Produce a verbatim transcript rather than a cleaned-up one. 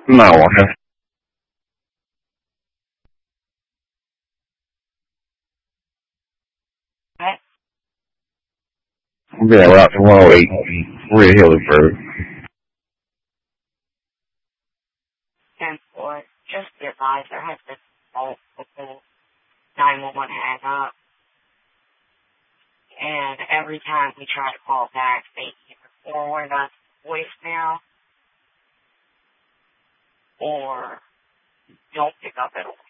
No, I have What? been out to one oh eight Red Hillingsburg. ten four. Just be advised, there has been multiple nine one one hang up, and every time we try to call back, they either forward us voicemail or don't pick up at all.